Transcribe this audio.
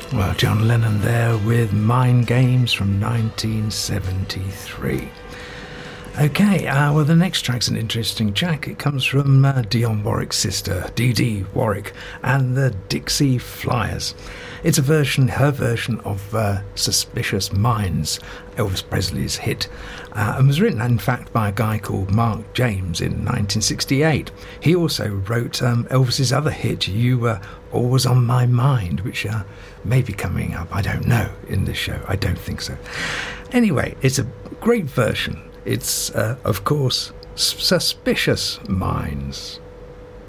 Well, John Lennon there with Mind Games from 1973. Okay, well, the next track's an interesting track. It comes from Dionne Warwick's sister, Dee Dee Warwick, and the Dixie Flyers. It's her version of Suspicious Minds, Elvis Presley's hit, and was written, in fact, by a guy called Mark James in 1968. He also wrote Elvis's other hit, You Were Always on My Mind, which may be coming up, I don't know, in this show. I don't think so. Anyway, it's a great version. It's, of course, Suspicious Minds.